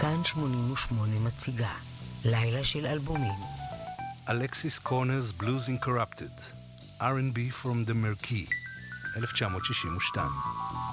כאן 88 מציגה לילה של אלבומים. אלכסיס קורנר's Blues Incorrupted, R&B from the Marquee, 1962.